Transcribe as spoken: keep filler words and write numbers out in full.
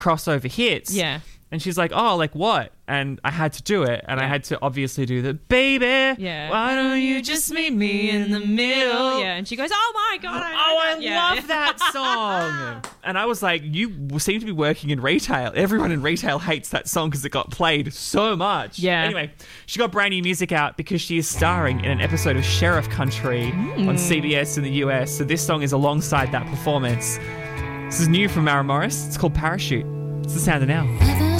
crossover hits. Yeah. And she's like, oh, like what? And I had to do it. And Yeah. I had to obviously do the, baby, Yeah. why don't you just meet me in the middle? Yeah, and she goes, oh my God. I Oh, I yeah. love that song. And I was like, you seem to be working in retail. Everyone in retail hates that song because it got played so much. Yeah. Anyway, she got brand new music out because she is starring in an episode of Sheriff Country Mm. on C B S in the U S. So this song is alongside that performance. This is new from Mara Morris. It's called Parachute. It's the sound of now.